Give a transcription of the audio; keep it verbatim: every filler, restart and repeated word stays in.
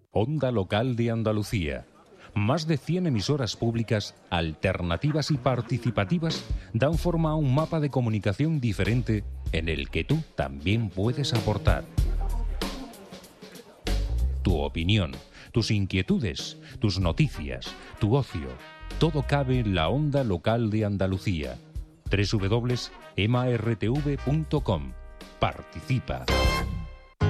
Onda Local de Andalucía. Más de cien emisoras públicas, alternativas y participativas dan forma a un mapa de comunicación diferente en el que tú también puedes aportar. Tu opinión, tus inquietudes, tus noticias, tu ocio, todo cabe en la Onda Local de Andalucía. doble u doble u doble u punto ema erre te ve punto com. Participa.